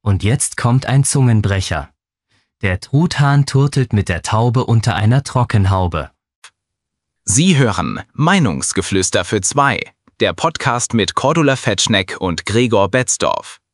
Und jetzt kommt ein Zungenbrecher. Der Truthahn turtelt mit der Taube unter einer Trockenhaube. Sie hören Meinungsgeflüster für zwei, der Podcast mit Cordula Fetschneck und Gregor Betzdorf.